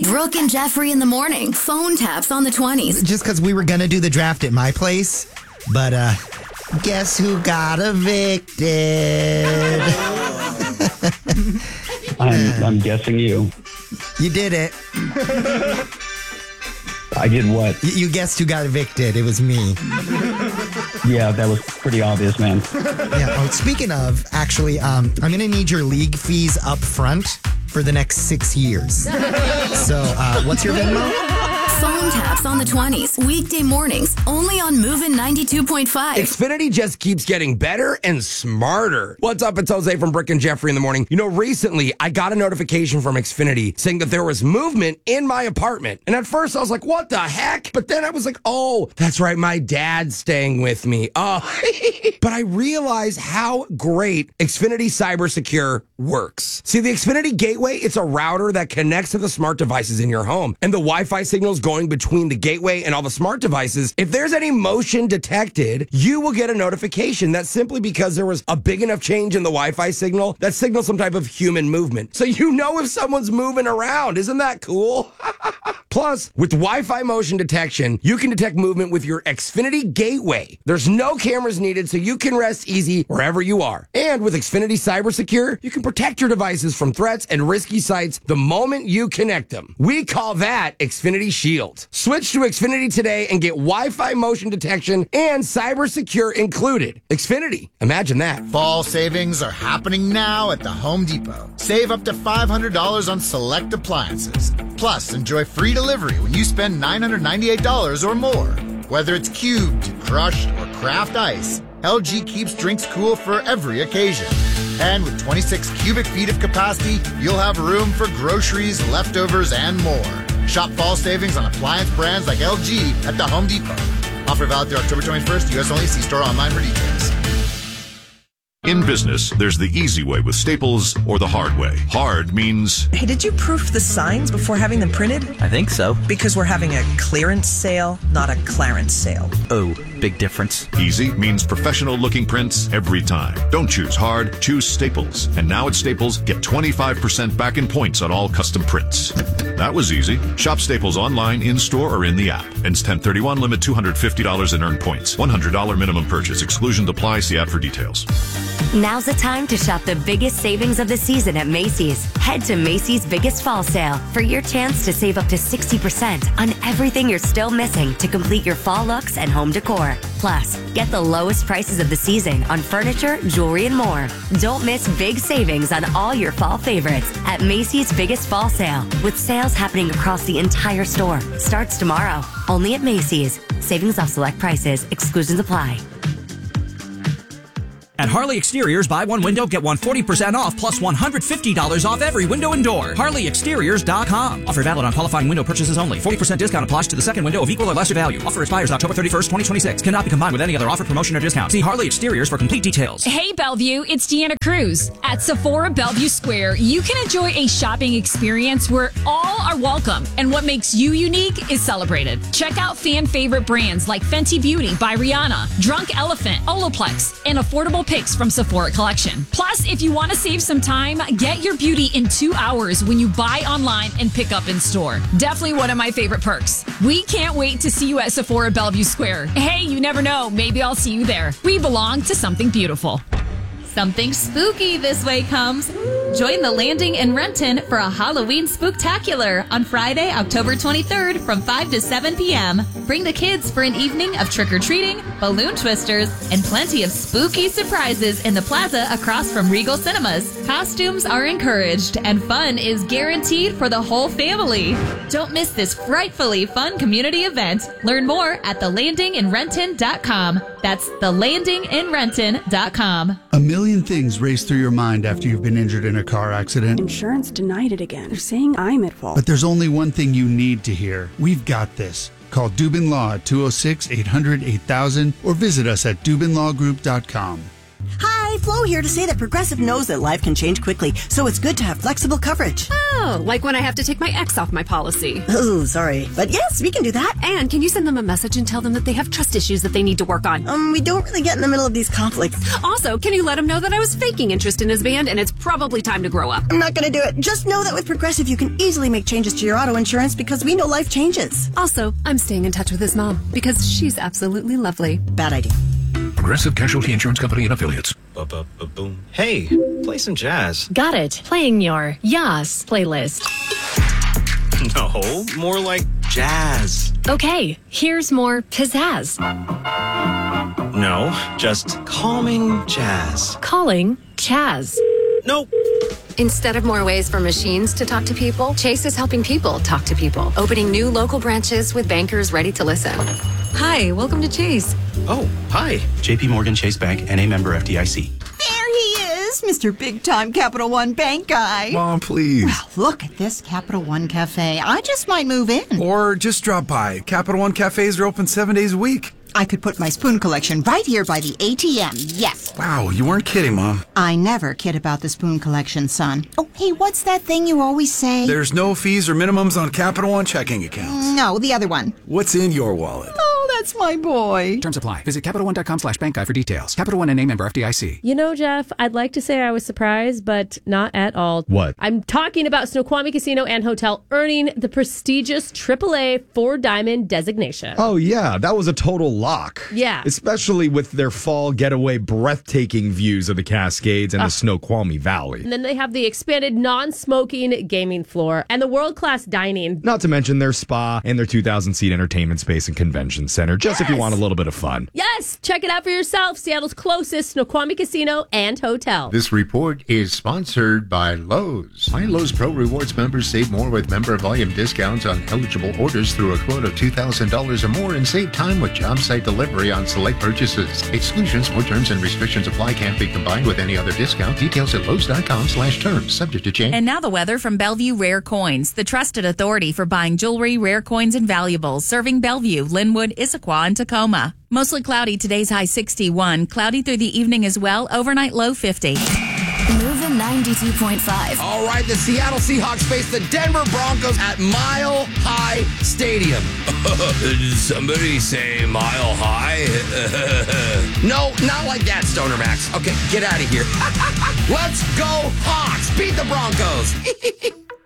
Brooke and Jeffrey in the morning. Phone taps on the 20s. Just because we were going to do the draft at my place, but guess who got evicted? I'm guessing you. You did it. I did what? You guessed who got evicted. It was me. Yeah, that was pretty obvious, man. Yeah. Oh, speaking of, actually, I'm going to need your league fees up front for the next 6 years. So, what's your Venmo? Phone taps on the 20s. Weekday mornings. Only on Movin' 92.5. Xfinity just keeps getting better and smarter. What's up? It's Jose from Brooke and Jeffrey in the morning. You know, recently I got a notification from Xfinity saying that there was movement in my apartment. And at first I was like, what the heck? But then I was like, oh, that's right. My dad's staying with me. Oh, but I realized how great Xfinity Cyber Secure works. See, the Xfinity Gateway, it's a router that connects to the smart devices in your home. And the Wi-Fi signals going between the gateway and all the smart devices. If there's any motion detected, you will get a notification. That's simply because there was a big enough change in the Wi-Fi signal that signals some type of human movement. So you know if someone's moving around. Isn't that cool? Plus, with Wi-Fi motion detection, you can detect movement with your Xfinity Gateway. There's no cameras needed, so you can rest easy wherever you are. And with Xfinity Cyber Secure, you can protect your devices from threats and risky sites the moment you connect them. We call that Xfinity Shield. Switch to Xfinity today and get Wi-Fi motion detection and cyber secure included. Xfinity, imagine that. Fall savings are happening now at the Home Depot. Save up to $500 on select appliances. Plus, enjoy free delivery when you spend $998 or more. Whether it's cubed, crushed, or craft ice, LG keeps drinks cool for every occasion. And with 26 cubic feet of capacity, you'll have room for groceries, leftovers, and more. Shop fall savings on appliance brands like LG at the Home Depot. Offer valid through October 21st. U.S. only. See store online for details. In business, there's the easy way with Staples or the hard way. Hard means... Hey, did you proof the signs before having them printed? I think so. Because we're having a clearance sale, not a clarence sale. Oh, big difference. Easy means professional-looking prints every time. Don't choose hard, choose Staples. And now at Staples, get 25% back in points on all custom prints. That was easy. Shop Staples online, in-store, or in the app. Ends 10/31, limit $250 in earned points. $100 minimum purchase. Exclusions apply. See app for details. Now's the time to shop the biggest savings of the season at Macy's. Head to Macy's Biggest Fall Sale for your chance to save up to 60% on everything you're still missing to complete your fall looks and home decor. Plus, get the lowest prices of the season on furniture, jewelry, and more. Don't miss big savings on all your fall favorites at Macy's Biggest Fall Sale, with sales happening across the entire store. Starts tomorrow, only at Macy's. Savings off select prices. Exclusions apply. At Harley Exteriors, buy one window, get one 40% off, plus $150 off every window and door. HarleyExteriors.com. Offer valid on qualifying window purchases only. 40% discount applies to the second window of equal or lesser value. Offer expires October 31st, 2026. Cannot be combined with any other offer, promotion, or discount. See Harley Exteriors for complete details. Hey, Bellevue, it's Deanna Cruz. At Sephora Bellevue Square, you can enjoy a shopping experience where all are welcome, and what makes you unique is celebrated. Check out fan favorite brands like Fenty Beauty by Rihanna, Drunk Elephant, Olaplex, and affordable picks from Sephora Collection. Plus, if you want to save some time, get your beauty in 2 hours when you buy online and pick up in store. Definitely one of my favorite perks. We can't wait to see you at Sephora Bellevue Square. Hey, you never know. Maybe I'll see you there. We belong to something beautiful. Something spooky this way comes. Join the Landing in Renton for a Halloween spooktacular on Friday, October 23rd from 5 to 7 p.m. Bring the kids for an evening of trick-or-treating, balloon twisters, and plenty of spooky surprises in the plaza across from Regal Cinemas. Costumes are encouraged, and fun is guaranteed for the whole family. Don't miss this frightfully fun community event. Learn more at thelandinginrenton.com. That's thelandinginrenton.com. A million things race through your mind after you've been injured in a car accident. Insurance denied it again. They're saying I'm at fault. But there's only one thing you need to hear. We've got this. Call Dubin Law at 206-800-8000 or visit us at DubinLawGroup.com. Hi, Flo here to say that Progressive knows that life can change quickly, so it's good to have flexible coverage. Oh, like when I have to take my ex off my policy. Oh, sorry. But yes, we can do that. And can you send them a message and tell them that they have trust issues that they need to work on? We don't really get in the middle of these conflicts. Also, can you let him know that I was faking interest in his band and it's probably time to grow up? I'm not going to do it. Just know that with Progressive, you can easily make changes to your auto insurance because we know life changes. Also, I'm staying in touch with his mom because she's absolutely lovely. Bad idea. Progressive Casualty Insurance Company and Affiliates. Boom. Hey, play some jazz. Got it. Playing your Yas playlist. No, more like jazz. Okay, here's more pizzazz. No, just calming jazz. Calling Chaz. Nope. Instead of more ways for machines to talk to people, Chase is helping people talk to people, opening new local branches with bankers ready to listen. Hi, welcome to Chase. Oh, hi. JP Morgan Chase Bank, NA member FDIC. There he is, Mr. Big Time Capital One Bank guy. Mom, please. Well, look at this Capital One Cafe. I just might move in. Or just drop by. Capital One cafes are open 7 days a week. I could put my spoon collection right here by the ATM, yes. Wow, you weren't kidding, Mom. I never kid about the spoon collection, son. Oh, hey, what's that thing you always say? There's no fees or minimums on Capital One checking accounts. No, the other one. What's in your wallet? Oh, that's my boy. Terms apply. Visit CapitalOne.com/bank guide for details. Capital One NA member FDIC. You know, Jeff, I'd like to say I was surprised, but not at all. What? I'm talking about Snoqualmie Casino and Hotel earning the prestigious AAA 4-diamond designation. Oh, yeah. That was a total lock. Yeah. Especially with their fall getaway breathtaking views of the Cascades and the Snoqualmie Valley. And then they have the expanded non-smoking gaming floor and the world-class dining. Not to mention their spa and their 2,000-seat entertainment space and convention center, just if you want a little bit of fun. Yes, check it out for yourself. Seattle's closest Snoqualmie Casino and Hotel. This report is sponsored by Lowe's. My Lowe's Pro Rewards members save more with member volume discounts on eligible orders through a quote of $2,000 or more and save time with job site delivery on select purchases. Exclusions or terms and restrictions apply. Can't be combined with any other discount. Details at Lowe's.com/terms. Subject to change. And now the weather from Bellevue Rare Coins, the trusted authority for buying jewelry, rare coins, and valuables, serving Bellevue, Linwood, Issaquah, and Tacoma. Mostly cloudy, today's high 61. Cloudy through the evening as well, overnight low 50. Moving 92.5. All right, the Seattle Seahawks face the Denver Broncos at Mile High Stadium. Did somebody say Mile High? No, not like that, Stoner Max. Okay, get out of here. Let's go Hawks. Beat the Broncos.